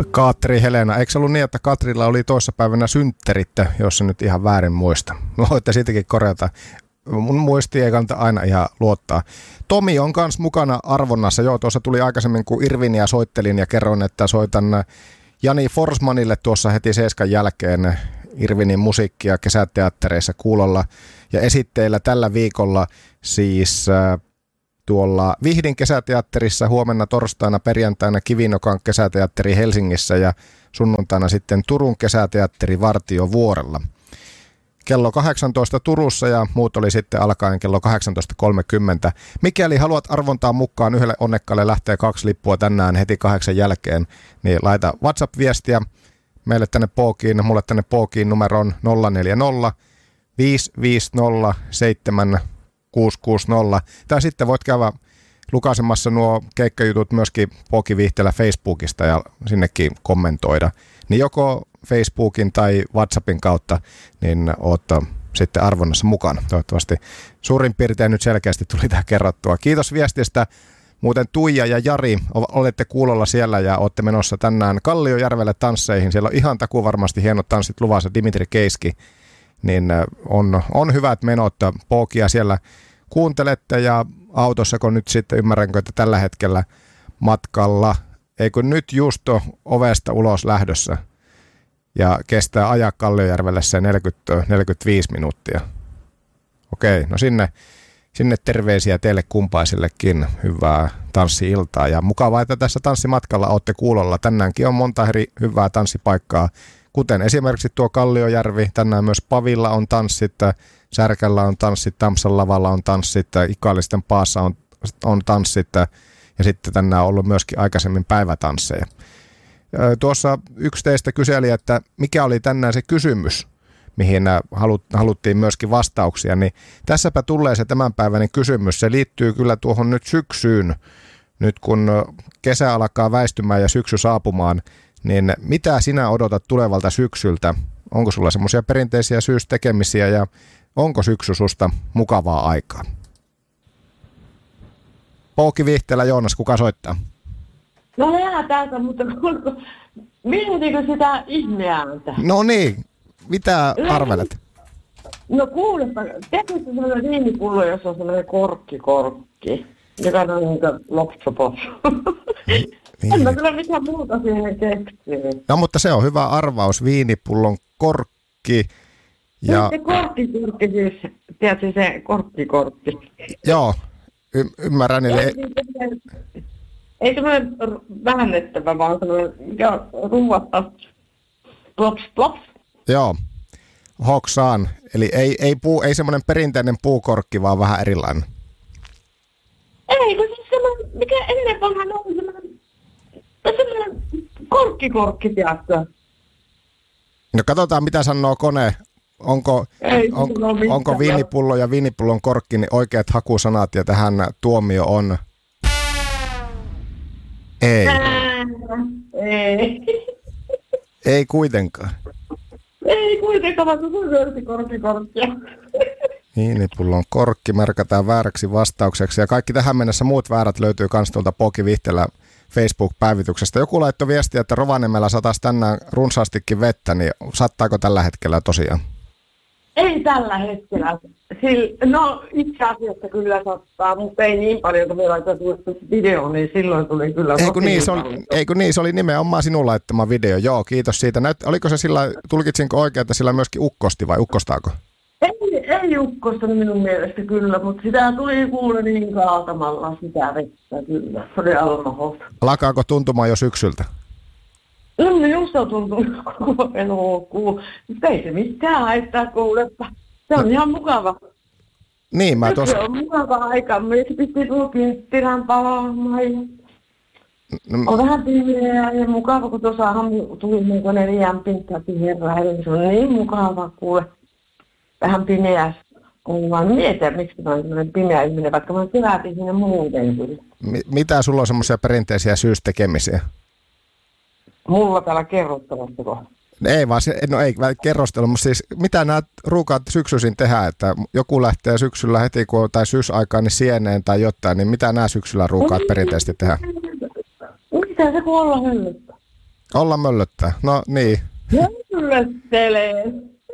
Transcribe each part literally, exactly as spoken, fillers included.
Katri Helena. Eikö se ollut niin, että Katrilla oli toissapäivänä synttärit, jos se nyt ihan väärin muista? Voitte siitäkin korjata. Mun muisti ei kannata aina ihan luottaa. Tomi on kanssa mukana arvonnassa. Joo, tuossa tuli aikaisemmin, kun Irviniä soittelin ja kerron, että soitan Jani Forsmanille tuossa heti seiskan jälkeen Irvinin musiikkia kesäteattereissa kuulolla. Ja esitteillä tällä viikolla siis äh, tuolla Vihdin kesäteatterissa, huomenna torstaina, perjantaina Kivinokan kesäteatteri Helsingissä ja sunnuntaina sitten Turun kesäteatteri Vartiovuorella. Kello kahdeksantoista Turussa ja muut oli sitten alkaen kello kahdeksantoista kolmekymmentä. Mikäli haluat arvontaa mukaan, yhdelle onnekkaalle lähtee kaksi lippua tänään heti kahdeksan jälkeen, niin laita WhatsApp-viestiä meille tänne Pookiin, mulle tänne Pookiin numeron nolla neljä nolla viisi viisi nolla seitsemän kuusi kuusi nolla. Tai sitten voit käydä lukaisemassa nuo keikkajutut myöskin Pooki Viihtelä Facebookista ja sinnekin kommentoida. Niin joko Facebookin tai WhatsAppin kautta, niin oot sitten arvonnassa mukana. Toivottavasti suurin piirtein nyt selkeästi tuli tähän kerrottua. Kiitos viestistä. Muuten Tuija ja Jari, olette kuulolla siellä ja olette menossa tänään Kalliojärvelle tansseihin. Siellä on ihan takuu varmasti hienot tanssit luvassa, Dimitri Keiski. Niin on, on hyvät menot, Pookia siellä kuuntelette ja autossako nyt sitten ymmärränkö, että tällä hetkellä matkalla, eikö nyt just ole ovesta ulos lähdössä ja kestää ajaa Kalliojärvelle se neljäkymmentä neljäkymmentäviisi minuuttia. Okei, no sinne, sinne terveisiä teille kumpaisillekin, hyvää tanssi-iltaa ja mukavaa, että tässä tanssimatkalla olette kuulolla. Tänäänkin on monta eri hyvää tanssipaikkaa, kuten esimerkiksi tuo Kalliojärvi, tänään myös Pavilla on tanssit, Särkällä on tanssit, Tampsan lavalla on tanssit, Ikallisten Paassa on, on tanssit ja sitten tänään on ollut myöskin aikaisemmin päivätansseja. Tuossa yksi teistä kyseli, että mikä oli tänään se kysymys, mihin haluttiin myöskin vastauksia, niin tässäpä tulee se tämänpäiväinen kysymys. Se liittyy kyllä tuohon nyt syksyyn, nyt kun kesä alkaa väistymään ja syksy saapumaan, niin mitä sinä odotat tulevalta syksyltä? Onko sulla semmoisia perinteisiä syystekemisiä ja onko syksy susta mukavaa aikaa? Pooki Viihtelä, Joonas, kuka soittaa? No jää täältä, mutta mietitkö sitä ihmeääntä? No niin, mitä arvelet? No kuulepa, tehdään sellainen viinipullo, jossa on sellainen korkki korkki, joka on niin kuin lopsopos. Niin. En mä kyllä mitään muuta siihen keksiin. No mutta se on hyvä arvaus, viinipullon korkki. Ja... Se korkkikorkki siis, tiedätkö se korkkikorkki? Joo, y- ymmärrän. Eli... Ei, ei semmoinen vähennettävä, vaan semmoinen, mikä ruuasta plops plops. Joo, hoksaan. Eli ei, ei, puu, ei semmoinen perinteinen puukorkki, vaan vähän erilainen. Ei, kun siis semmoinen, mikä ennen vanhan on semmoinen, semmoinen korkkikorkki, tiedätkö? No katsotaan, mitä sanoo kone. Onko, ei, on, onko viinipullo ja viinipullon korkki niin oikeat hakusanat ja tähän tuomio on? Ei. Ää, ei. Ei kuitenkaan. Ei kuitenkaan, vaan se on korkkikorkkia. Viinipullon korkki merkataan vääräksi vastaukseksi ja kaikki tähän mennessä muut väärät löytyy myös tuolta Pooki Viihtelä Facebook-päivityksestä. Joku laittoi viestiä, että Rovaniemellä sataisi tänään runsaastikin vettä, niin sattaako tällä hetkellä tosiaan? Ei tällä hetkellä. Sil, no itse asiassa kyllä sattaa, mutta ei niin paljon, kun me laitettiin video, niin silloin tuli kyllä... Eikö niin, se oli, eikö niin, se oli nimenomaan sinun laittama video. Joo, kiitos siitä. Näyt, oliko se sillä, tulkitsinko oikein, että sillä myöskin ukkosti vai ukkostaako? Ei, ei ukkosta minun mielestä kyllä, mutta sitä tuli kuule niin kaatamalla sitä vettä kyllä. Se oli aivan mahdollista. Alkaako tuntumaan jo syksyltä? No just on tuntunut koko elokuun. Mutta ei se mitään haittaa kuuleppa. Se on no. Ihan mukava. Niin, mä tos... Se on mukava aika. Me piti tuo kynttilän palaamaan. No, on vähän pimeää ja mukava, kun tuossa tuli niin kuin neljän pintakin herra. Eli se on niin mukava kuule. Vähän pimeässä. On vaan mietin, miksi mä oon sellainen pimeä ihminen, vaikka mä oon kevätin sinne muuten. M- mitä sulla on semmoisia perinteisiä syystekemisiä? Mulla täällä kerrottavasta. Ei vaan, no ei kerrostella, mutta siis mitä nämä ruukaat syksyisin tehdä, että joku lähtee syksyllä heti kun tai syysaikaa niin sieneen tai jotain, niin mitä nämä syksyllä ruukaat perinteisesti tehdä? Mitä se kun olla hyllyttä? Olla möllöttää. No niin. Möllöttelee.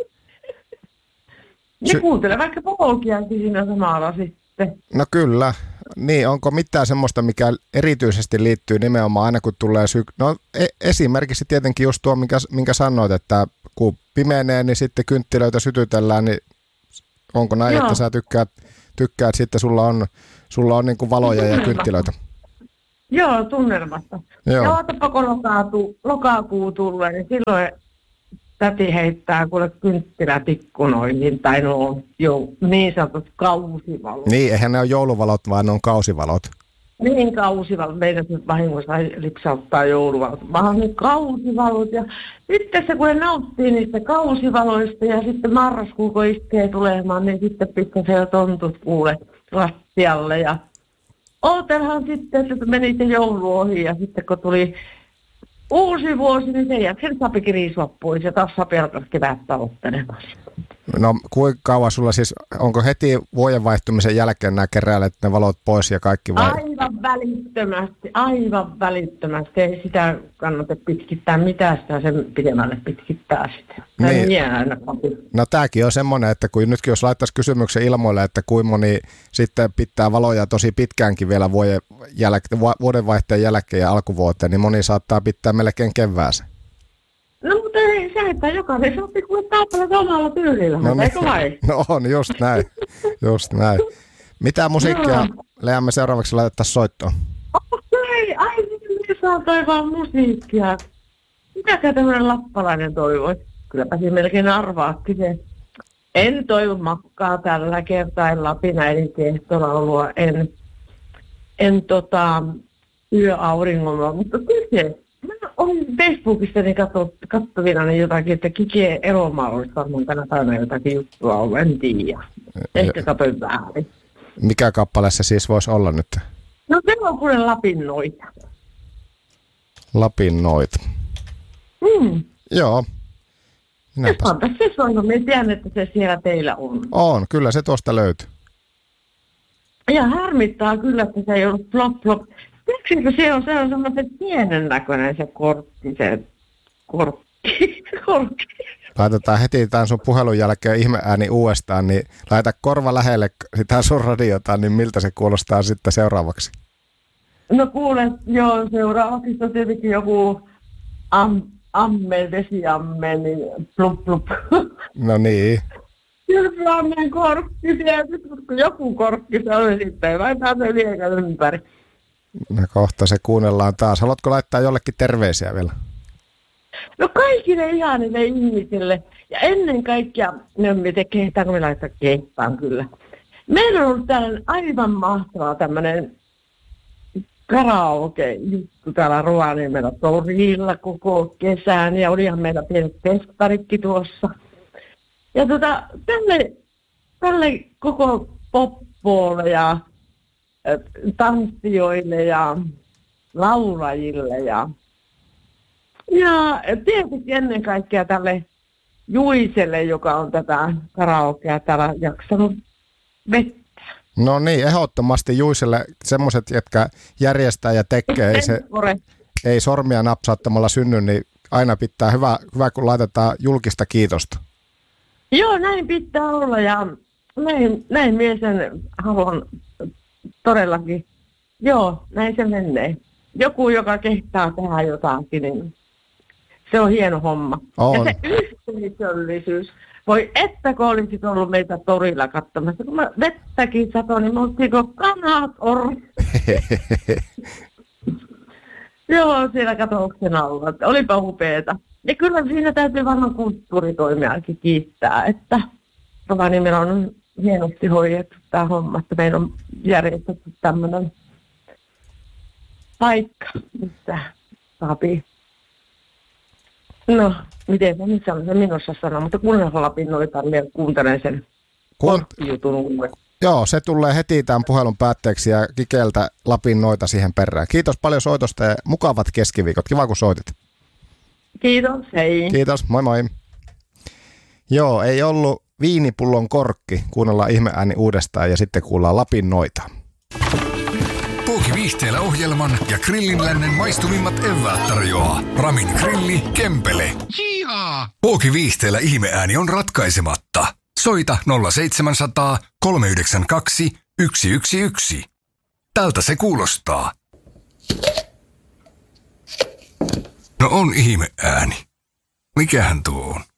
Ja Sy- kuuntele vaikka polkiakin siinä samalla sitten. No kyllä. Niin, onko mitään semmoista, mikä erityisesti liittyy nimenomaan aina kun tulee syk... No e- esimerkiksi tietenkin just tuo, minkä, minkä sanoit, että kun pimenee, niin sitten kynttilöitä sytytellään, niin onko näin, Joo. että sä tykkäät, tykkäät sitten, sulla on, sulla on niin kuin valoja ja kynttilöitä? Joo, tunnelmasta. Joo. Ja ootapa kun lokakuu, lokakuu tulee, niin silloin täti heittää kuule kynttilät ikkunoihin, tai no on jo niin sanotut kausivalot. Niin, eihän ne ole jouluvalot, vaan ne on kausivalot. Niin, kausivalot. Meidän nyt vahingossa lipsauttaa jouluvalot. Vaan ne kausivalot. Ja sitten se, kun ne nauttii niistä kausivaloista, ja sitten marraskuun, kun iskee tulemaan, niin sitten pistää se tontut kuule lattialle. Ja ootellaan sitten, että meni se joulu ohi, ja sitten kun tuli uusi vuosi, niin sen jälkeen saapikin riisua pois ja taas saapi alkaa kevättä ottelemaan. No kuinka kauan sulla siis, onko heti vuoden vaihtumisen jälkeen nämä keräilet ne valot pois ja kaikki vai? Aivan välittömästi, aivan välittömästi. Ei sitä kannata pitkittää, mitä sitä sen pidemmälle pitkittää sitä. Niin. No tämäkin on semmoinen, että kun nytkin jos laittaisi kysymyksen ilmoille, että kuinka moni sitten pitää valoja tosi pitkäänkin vielä vuoden, jäl- vuodenvaihteen jälkeen ja alkuvuoteen, niin moni saattaa pitää melkein kevääseen. No mutta ei se, että jokainen sopii kuin taapalata omalla tyylillä, no, eikö vai? No on, just näin, just näin. Mitä musiikkia no. Leamme seuraavaksi laitettaisiin soittoon? Okei, ai niin saa toivoa musiikkia. Mitäkään tämmöinen lappalainen toivoi? Kylläpä siinä melkein arvaakin se. En toivo makkaa tällä kertaa, en Lapinäidin kehtolaulua, en, en tota, yöauringolla, mutta kyse. Mä olin Facebookissa niin katsovina niin jotakin, että Kikien eromaa olisi varmaan tänä päivänä jotakin juttua ollut, en tiedä. Ehkä katsoin väärin. Mikä kappale se siis voisi olla nyt? No se on kuule Lapin noita. Lapin noita. Mm. Joo. Minäpäs. Se soinut, minä tiedän, että se siellä teillä on. On, kyllä se tuosta löytyy. Ja harmittaa kyllä, että se ei ollut flop flop. Tiedätkö, se on, se on semmoisen pienen näköinen se korkki, se korkki, korkki. Laitetaan heti tämän sun puhelun jälkeen ihmeääni uudestaan, niin laita korva lähelle sitä sun radiota, niin miltä se kuulostaa sitten seuraavaksi? No kuule, joo, seuraavaksi on tietenkin joku am, amme, vesiamme, niin plup plup. No niin. Kylpyammen korkki, joku korkki se on sitten, vai pääsee liekä ympäri. No kohta se kuunnellaan taas. Haluatko laittaa jollekin terveisiä vielä? No kaikille ihanille ihmisille. Ja ennen kaikkea, no miten kehtaanko me laittaa kehtaan kyllä. Meillä on ollut tällainen aivan mahtava tämmöinen karaoke-juttu täällä Rovaniemellä torilla koko kesän. Ja olihan meillä pienet festaritki tuossa. Ja tota, tälle, tälle koko poppoille ja tanssijoille ja laulajille ja, ja tietysti ennen kaikkea tälle Juiselle, joka on tätä karaokea täällä jaksanut vettä. No niin, ehdottomasti Juiselle semmoiset, jotka järjestää ja tekee, ei, se, ei sormia napsauttamalla synny, niin aina pitää hyvä, hyvä kun laitetaan julkista kiitosta. Joo, näin pitää olla ja näin, näin minä sen haluan todellakin. Joo, näin se menee. Joku, joka kehtaa tehdä jotakin, niin se on hieno homma. On. Ja se yhteisöllisyys. Voi että kun olisit ollut meitä torilla katsomassa. Kun mä vettäkin satoin, niin muistiko kanat orri. Joo, siellä katouksen alla. Olipa upeeta. Ja kyllä siinä täytyy varmaan kulttuuritoimiakin kiittää, että Rovaniemellä on hienosti hoidettu tämä homma, että meillä on järjestetty tämmöinen paikka, missä saapi. No, miten se nyt on se minussa sanoa, mutta kuunnella Lapin noita, niin kuuntelen sen korttijutun uudestaan. Joo, se tulee heti tämän puhelun päätteeksi ja Kikeltä Lapin noita siihen perään. Kiitos paljon soitosta ja mukavat keskiviikot. Kiva kun soitit. Kiitos, hei. Kiitos, moi moi. Joo, ei ollut viinipullon korkki. Kuunnellaan ihmeääni uudestaan ja sitten kuullaan Lapin noita. Puuki Viihteellä ohjelman ja Grillinlännen maistumimmat eväät tarjoaa Ramin grilli Kempele. Jaa! Pooki Viihteellä ihmeääni on ratkaisematta. Soita nolla seitsemänsataa, kolme yhdeksänkymmentäkaksi, yksi yksi yksi. Tältä se kuulostaa. No on ihmeääni. Mikähän tuo on?